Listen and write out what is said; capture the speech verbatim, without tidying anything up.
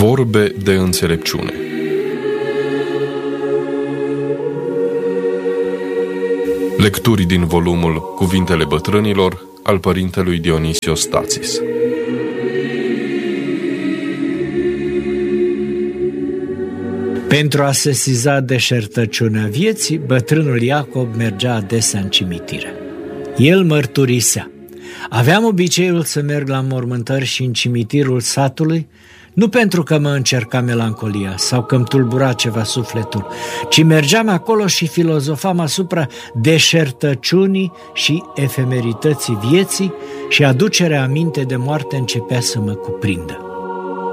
Vorbe de înțelepciune. Lecturi din volumul Cuvintele bătrânilor al părintelui Dionisioe Stațis. Pentru a sesiza deșertăciunea vieții, bătrânul Iacob mergea adesea în cimitire. El mărturisea: aveam obiceiul să merg la mormântări și în cimitirul satului, nu pentru că mă încerca melancolia sau că îmi tulbura ceva sufletul, ci mergeam acolo și filozofam asupra deșertăciunii și efemerității vieții și aducerea aminte de moarte începea să mă cuprindă.